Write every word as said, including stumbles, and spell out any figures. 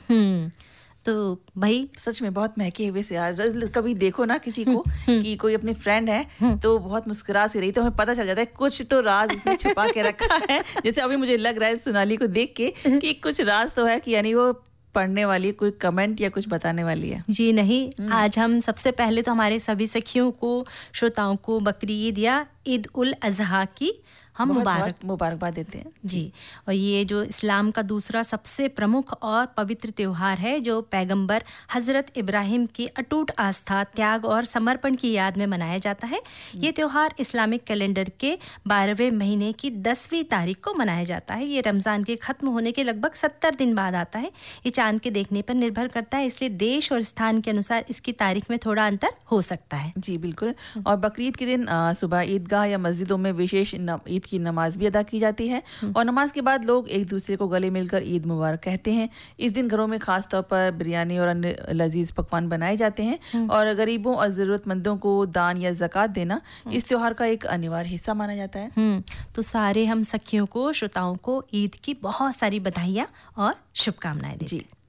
हम्म तो भाई सच में बहुत महके हुए से आज कभी देखो ना किसी को कि कोई अपनी फ्रेंड है तो बहुत मुस्कुरा सी रही, तो हमें पता चल जाता है कुछ तो राज इसने छुपा के रखा है। जैसे अभी मुझे लग रहा है सोनाली को देख के कि कुछ राज तो है, कि यानी वो पढ़ने वाली कोई कमेंट या कुछ बताने वाली है। जी नहीं, आज हम सबसे पहले तो हमारे सभी सखियों को, श्रोताओं को बकरीद या ईद उल अजहा की हम मुबारक मुबारकबाद देते हैं जी। और ये जो इस्लाम का दूसरा सबसे प्रमुख और पवित्र त्योहार है, जो पैगंबर हजरत इब्राहिम की अटूट आस्था, त्याग और समर्पण की याद में मनाया जाता है। ये त्योहार इस्लामिक कैलेंडर के बारहवें महीने की दसवीं तारीख को मनाया जाता है। ये रमज़ान के खत्म होने के लगभग सत्तर दिन बाद आता है। ये चांद के देखने पर निर्भर करता है, इसलिए देश और स्थान के अनुसार इसकी तारीख में थोड़ा अंतर हो सकता है। जी बिल्कुल। और बकरीद के दिन सुबह ईदगाह या मस्जिदों में विशेष ईद की नमाज भी अदा की जाती है और नमाज के बाद लोग एक दूसरे को गले मिलकर ईद मुबारक कहते हैं। इस दिन घरों में खास तौर पर बिरयानी और अन्य लजीज पकवान बनाए जाते हैं और गरीबों और जरूरतमंदों को दान या ज़कात देना इस त्योहार का एक अनिवार्य हिस्सा माना जाता है। तो सारे हम सखियों को, श्रोताओं को ईद की बहुत सारी बधाइयाँ और शुभकामनाएं देते हैं।